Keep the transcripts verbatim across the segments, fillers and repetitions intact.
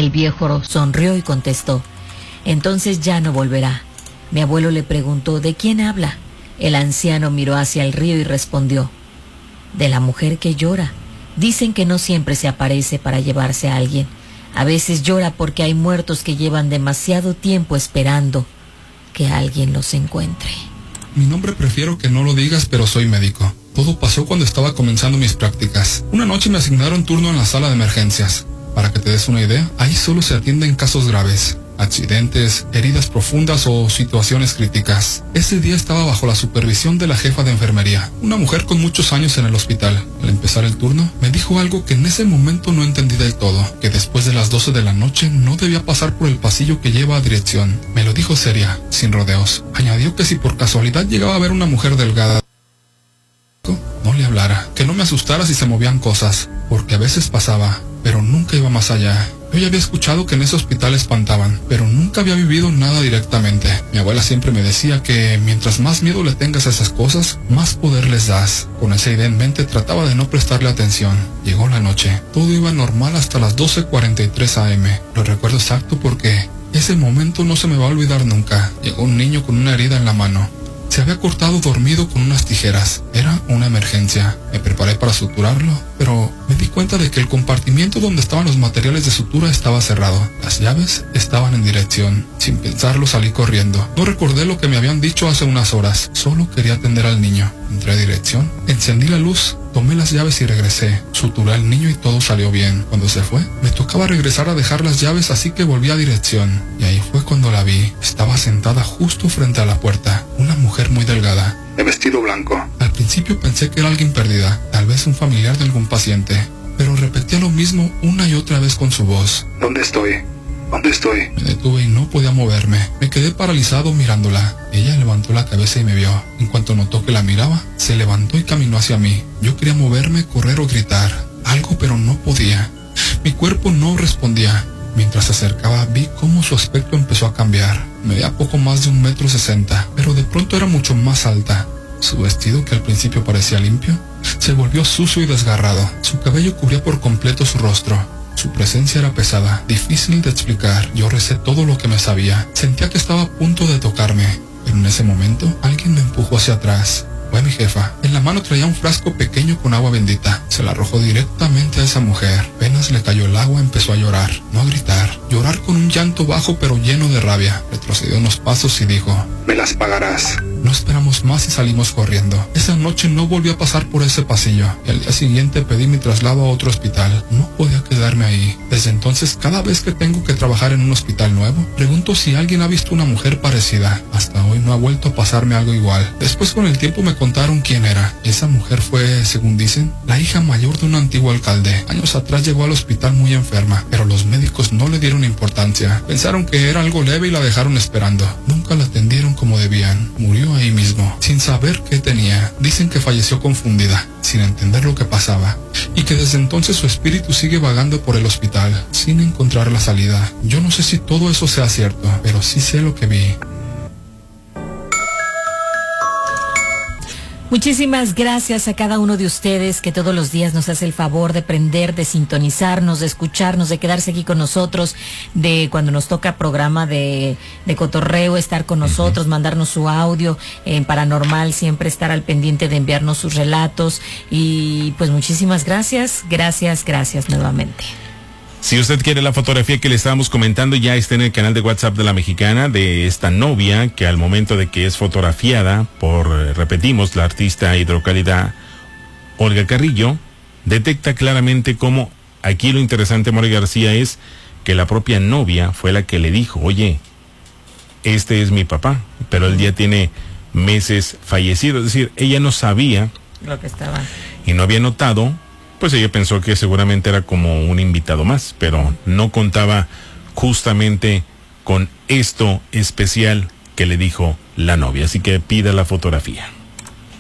El viejo sonrió y contestó: entonces ya no volverá. Mi abuelo le preguntó: ¿de quién habla? El anciano miró hacia el río y respondió: de la mujer que llora. Dicen que no siempre se aparece para llevarse a alguien. A veces llora porque hay muertos que llevan demasiado tiempo esperando que alguien los encuentre. Mi nombre prefiero que no lo digas, pero soy médico. Todo pasó cuando estaba comenzando mis prácticas. Una noche me asignaron turno en la sala de emergencias. Para que te des una idea, ahí solo se atienden casos graves, accidentes, heridas profundas o situaciones críticas. Ese día estaba bajo la supervisión de la jefa de enfermería, una mujer con muchos años en el hospital. Al empezar el turno, me dijo algo que en ese momento no entendí del todo, que después de las doce de la noche no debía pasar por el pasillo que lleva a dirección. Me lo dijo seria, sin rodeos. Añadió que si por casualidad llegaba a ver una mujer delgada, no le hablara, que no me asustara si se movían cosas, porque a veces pasaba, pero nunca iba más allá. Yo ya había escuchado que en ese hospital espantaban, pero nunca había vivido nada directamente. Mi abuela siempre me decía que mientras más miedo le tengas a esas cosas, más poder les das. Con esa idea en mente trataba de no prestarle atención. Llegó la noche. Todo iba normal hasta las doce cuarenta y tres a eme. Lo recuerdo exacto porque ese momento no se me va a olvidar nunca. Llegó un niño con una herida en la mano. Se había cortado dormido con unas tijeras. Era una emergencia. Me preparé para suturarlo, pero me di cuenta de que el compartimiento donde estaban los materiales de sutura estaba cerrado. Las llaves estaban en dirección. Sin pensarlo salí corriendo. No recordé lo que me habían dicho hace unas horas. Solo quería atender al niño. Entré a dirección, encendí la luz, tomé las llaves y regresé. Suturé al niño y todo salió bien. Cuando se fue, me tocaba regresar a dejar las llaves, así que volví a dirección. Y ahí fue cuando la vi. Estaba sentada justo frente a la puerta. Una mujer muy delgada, de vestido blanco. Al principio pensé que era alguien perdida, tal vez un familiar de algún paciente, pero repetía lo mismo una y otra vez con su voz. ¿Dónde estoy? ¿Dónde estoy? Me detuve y no podía moverme. Me quedé paralizado mirándola. Ella levantó la cabeza y me vio. En cuanto notó que la miraba, se levantó y caminó hacia mí. Yo quería moverme, correr o gritar algo, pero no podía. Mi cuerpo no respondía. Mientras se acercaba, vi cómo su aspecto empezó a cambiar. Medía poco más de un metro sesenta, pero de pronto era mucho más alta. Su vestido, que al principio parecía limpio, se volvió sucio y desgarrado. Su cabello cubría por completo su rostro. Su presencia era pesada, difícil de explicar. Yo recé todo lo que me sabía. Sentía que estaba a punto de tocarme, pero en ese momento alguien me empujó hacia atrás. Fue mi jefa. En la mano traía un frasco pequeño con agua bendita. Se la arrojó directamente a esa mujer. Apenas le cayó el agua, empezó a llorar, no a gritar. Llorar con un llanto bajo pero lleno de rabia. Retrocedió unos pasos y dijo: me las pagarás. No esperamos más y salimos corriendo. Esa noche no volví a pasar por ese pasillo y al día siguiente pedí mi traslado a otro hospital. No podía quedarme ahí. Desde entonces, cada vez que tengo que trabajar en un hospital nuevo, pregunto si alguien ha visto una mujer parecida. Hasta hoy no ha vuelto a pasarme algo igual. Después, con el tiempo, me contaron quién era. Esa mujer fue, según dicen, la hija mayor de un antiguo alcalde. Años atrás llegó al hospital muy enferma, pero los médicos no le dieron importancia. Pensaron que era algo leve y la dejaron esperando. Nunca la atendieron como debían. Murió ahí mismo, sin saber qué tenía. Dicen que falleció confundida, sin entender lo que pasaba, y que desde entonces su espíritu sigue vagando por el hospital, sin encontrar la salida. Yo no sé si todo eso sea cierto, pero sí sé lo que vi. Muchísimas gracias a cada uno de ustedes que todos los días nos hace el favor de prender, de sintonizarnos, de escucharnos, de quedarse aquí con nosotros, de cuando nos toca programa de, de cotorreo, estar con nosotros, uh-huh. mandarnos su audio en Paranormal, siempre estar al pendiente de enviarnos sus relatos. Y pues muchísimas gracias, gracias, gracias nuevamente. Si usted quiere la fotografía que le estábamos comentando, ya está en el canal de WhatsApp de La Mexicana, de esta novia que al momento de que es fotografiada por, repetimos, la artista hidrocálida Olga Carrillo, detecta claramente cómo, aquí lo interesante, More García, es que la propia novia fue la que le dijo: oye, este es mi papá, pero él ya tiene meses fallecido. Es decir, ella no sabía lo que estaba y no había notado. Pues ella pensó que seguramente era como un invitado más, pero no contaba justamente con esto especial que le dijo la novia. Así que pida la fotografía.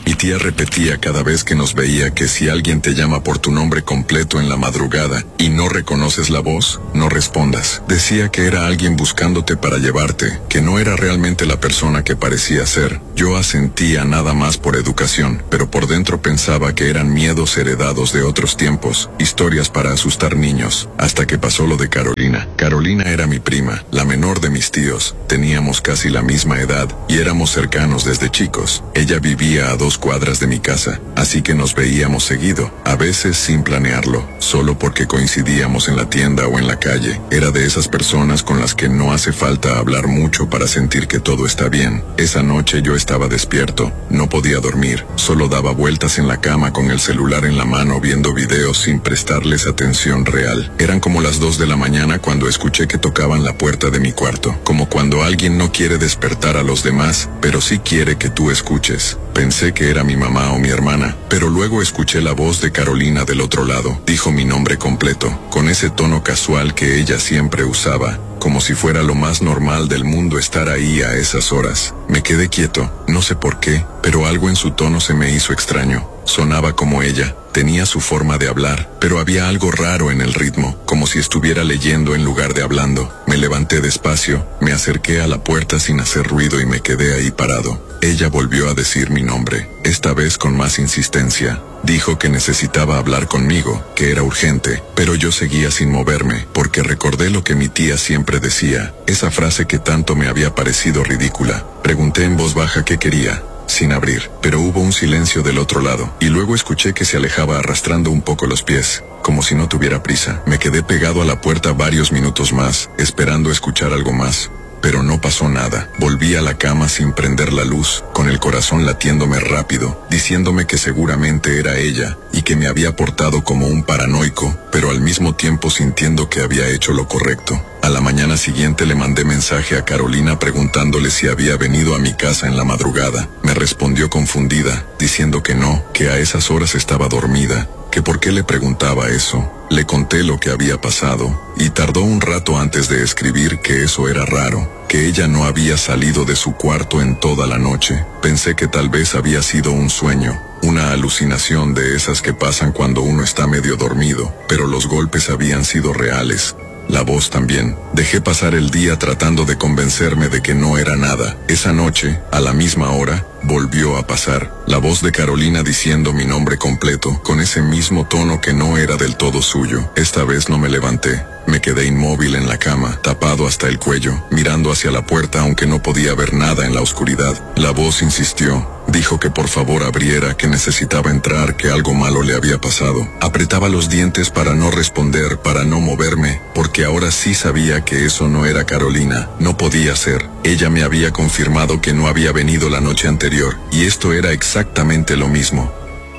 Mi tía repetía cada vez que nos veía que si alguien te llama por tu nombre completo en la madrugada y no reconoces la voz, no respondas. Decía que era alguien buscándote para llevarte, que no era realmente la persona que parecía ser. Yo asentía nada más por educación, pero por dentro pensaba que eran miedos heredados de otros tiempos, historias para asustar niños, hasta que pasó lo de Carolina. Carolina era mi prima, la menor de mis tíos. Teníamos casi la misma edad y éramos cercanos desde chicos. Ella vivía a dos cuadras de mi casa, así que nos veíamos seguido, a veces sin planearlo, solo porque coincidíamos en la tienda o en la calle. Era de esas personas con las que no hace falta hablar mucho para sentir que todo está bien. Esa noche yo estaba despierto, no podía dormir, solo daba vueltas en la cama con el celular en la mano viendo videos sin prestarles atención real. Eran como las dos de la mañana cuando escuché que tocaban la puerta de mi cuarto, como cuando alguien no quiere despertar a los demás, pero sí quiere que tú escuches. Pensé que era mi mamá o mi hermana, pero luego escuché la voz de Carolina del otro lado. Dijo mi nombre completo, con ese tono casual que ella siempre usaba, como si fuera lo más normal del mundo estar ahí a esas horas. Me quedé quieto, no sé por qué, pero algo en su tono se me hizo extraño. Sonaba como ella, tenía su forma de hablar, pero había algo raro en el ritmo, como si estuviera leyendo en lugar de hablando. Me levanté despacio, me acerqué a la puerta sin hacer ruido y me quedé ahí parado. Ella volvió a decir mi nombre, esta vez con más insistencia. Dijo que necesitaba hablar conmigo, que era urgente, pero yo seguía sin moverme, porque recordé lo que mi tía siempre decía, esa frase que tanto me había parecido ridícula. Pregunté en voz baja qué quería, sin abrir, pero hubo un silencio del otro lado, y luego escuché que se alejaba arrastrando un poco los pies, como si no tuviera prisa. Me quedé pegado a la puerta varios minutos más, esperando escuchar algo más. Pero no pasó nada. Volví a la cama sin prender la luz, con el corazón latiéndome rápido, diciéndome que seguramente era ella, y que me había portado como un paranoico, pero al mismo tiempo sintiendo que había hecho lo correcto. A la mañana siguiente le mandé mensaje a Carolina preguntándole si había venido a mi casa en la madrugada. Me respondió confundida, diciendo que no, que a esas horas estaba dormida, que por qué le preguntaba eso. Le conté lo que había pasado, y tardó un rato antes de escribir que eso era raro, que ella no había salido de su cuarto en toda la noche. Pensé que tal vez había sido un sueño, una alucinación de esas que pasan cuando uno está medio dormido, pero los golpes habían sido reales. La voz también. Dejé pasar el día tratando de convencerme de que no era nada. Esa noche, a la misma hora, volvió a pasar. La voz de Carolina diciendo mi nombre completo, con ese mismo tono que no era del todo suyo. Esta vez no me levanté. Me quedé inmóvil en la cama, tapado hasta el cuello, mirando hacia la puerta aunque no podía ver nada en la oscuridad. La voz insistió. Dijo que por favor abriera, que necesitaba entrar, que algo malo le había pasado. Apretaba los dientes para no responder, para no moverme, porque ahora sí sabía que eso no era Carolina. No podía ser. Ella me había confirmado que no había venido la noche anterior, y esto era exactamente lo mismo.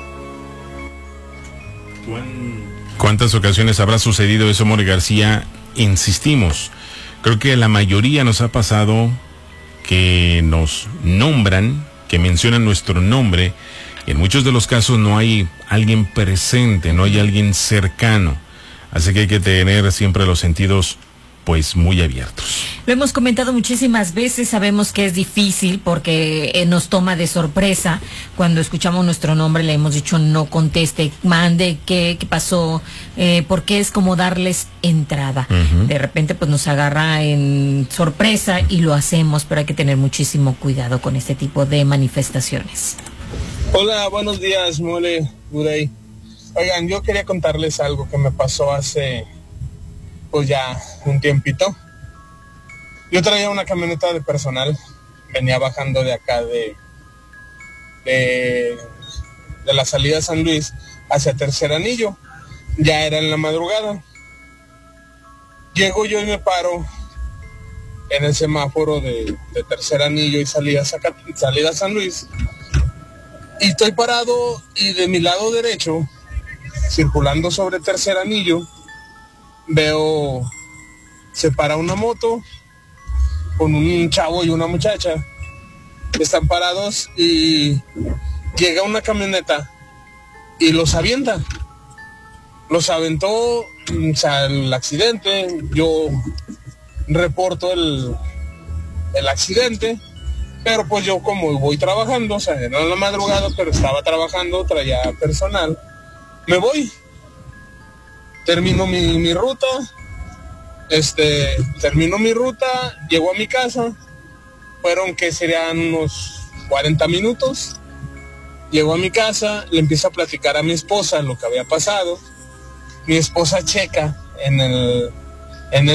¿Cuántas ocasiones habrá sucedido eso, More García? Insistimos. Creo que la mayoría nos ha pasado que nos nombran, que mencionan nuestro nombre, y en muchos de los casos no hay alguien presente, no hay alguien cercano. Así que hay que tener siempre los sentidos pues muy abiertos. Lo hemos comentado muchísimas veces, sabemos que es difícil porque eh, nos toma de sorpresa cuando escuchamos nuestro nombre, le hemos dicho no conteste, mande, qué, qué pasó, eh, porque es como darles entrada. Uh-huh. De repente pues nos agarra en sorpresa y lo hacemos, pero hay que tener muchísimo cuidado con este tipo de manifestaciones. Hola, buenos días, Mole, Buday. Oigan, yo quería contarles algo que me pasó hace pues ya un tiempito. Yo traía una camioneta de personal, venía bajando de acá de de, de la salida a San Luis hacia Tercer Anillo, ya era en la madrugada. Llego yo y me paro en el semáforo de, de Tercer Anillo y salida a, salida a San Luis, y estoy parado y de mi lado derecho, circulando sobre Tercer Anillo, veo, se para una moto con un chavo y una muchacha, están parados y llega una camioneta y los avienta, los aventó, o sea, el accidente. Yo reporto el, el accidente, Pero pues yo como voy trabajando, o sea, era en la madrugada, pero estaba trabajando, traía personal, me voy. Termino mi, mi ruta, este, termino mi ruta, llego a mi casa, fueron que serían unos cuarenta minutos, llego a mi casa, le empiezo a platicar a mi esposa lo que había pasado, mi esposa checa en el, en el